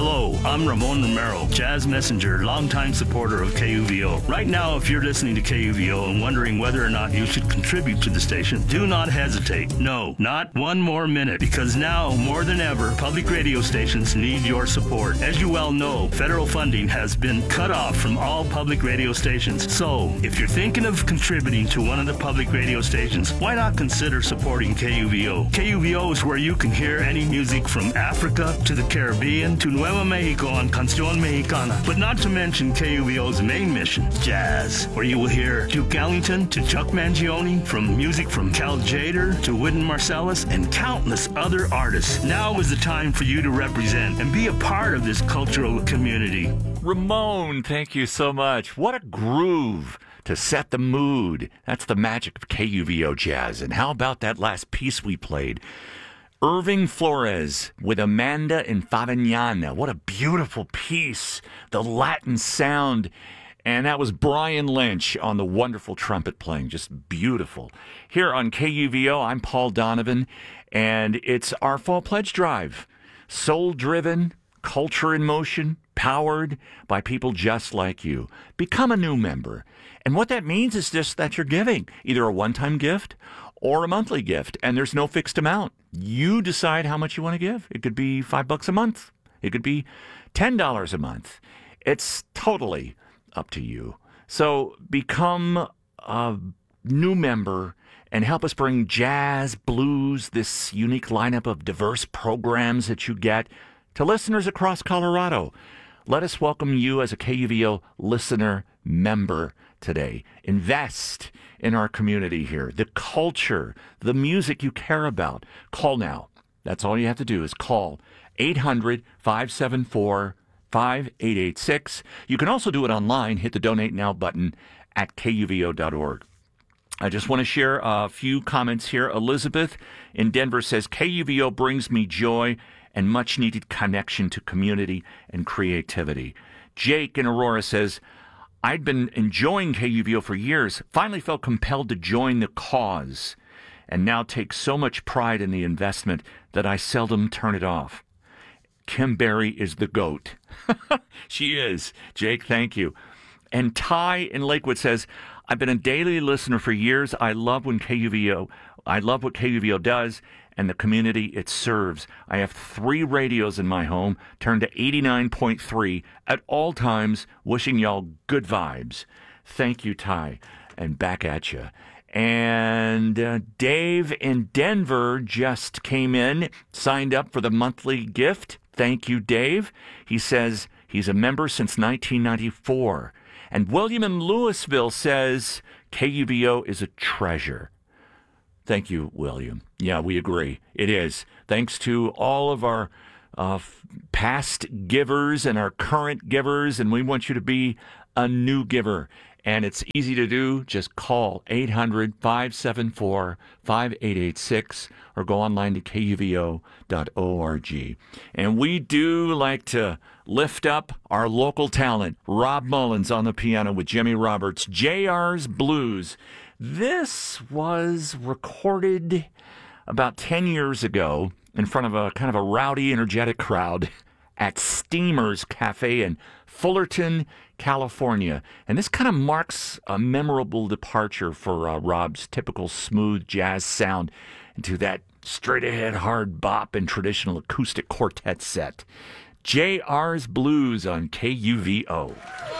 Hello, I'm Ramon Romero, Jazz Messenger, longtime supporter of KUVO. Right now, if you're listening to KUVO and wondering whether or not you should contribute to the station, do not hesitate. No, not one more minute, because now, more than ever, public radio stations need your support. As you well know, federal funding has been cut off from all public radio stations. So, if you're thinking of contributing to one of the public radio stations, why not consider supporting KUVO? KUVO is where you can hear any music from Africa to the Caribbean to Nuevo Mexico on Canción Mexicana. But not to mention KUVO's main mission, jazz, where you will hear Duke Ellington to Chuck Mangione, from music from Cal Tjader to Wynton Marsalis, and countless other artists. Now is the time for you to represent and be a part of this cultural community. Ramon, thank you so much. What a groove to set the mood. That's the magic of KUVO Jazz. And how about that last piece we played? Irving Flores with Amanda and Fabiana. What a beautiful piece. The Latin sound. And that was Brian Lynch on the wonderful trumpet playing. Just beautiful. Here on KUVO, I'm Paul Donovan, and it's our Fall Pledge Drive. Soul-driven, culture in motion, powered by people just like you. Become a new member. And what that means is just that you're giving either a one-time gift or a monthly gift, and there's no fixed amount. You decide how much you want to give. It could be $5 a month. It could be $10 a month. It's totally up to you. So become a new member and help us bring jazz, blues, this unique lineup of diverse programs that you get to listeners across Colorado. Let us welcome you as a KUVO listener member today. Invest in our community here, the culture, the music you care about. Call now. That's all you have to do is call 800-574-5886. You can also do it online. Hit the Donate Now button at kuvo.org. I just want to share a few comments here. Elizabeth in Denver says, KUVO brings me joy and much-needed connection to community and creativity. Jake in Aurora says, I'd been enjoying KUVO for years, finally felt compelled to join the cause, and now take so much pride in the investment that I seldom turn it off. Kim Berry is the GOAT. She is. Jake, thank you. And Ty in Lakewood says, I've been a daily listener for years. I love what KUVO does and the community it serves. I have 3 radios in my home, turned to 89.3 at all times, wishing y'all good vibes. Thank you, Ty. And back at you. And Dave in Denver just came in, signed up for the monthly gift. Thank you, Dave. He says he's a member since 1994. And William in Louisville says KUVO is a treasure. Thank you, William. Yeah, we agree. It is. Thanks to all of our past givers and our current givers, and we want you to be a new giver. And it's easy to do. Just call 800-574-5886 or go online to kuvo.org. And we do like to lift up our local talent. Rob Mullins on the piano with Jimmy Roberts. JR's Blues. This was recorded about 10 years ago in front of a kind of a rowdy, energetic crowd at Steamers Cafe in Fullerton, California. And this kind of marks a memorable departure for Rob's typical smooth jazz sound into that straight-ahead hard bop and traditional acoustic quartet set. JR's Blues on KUVO.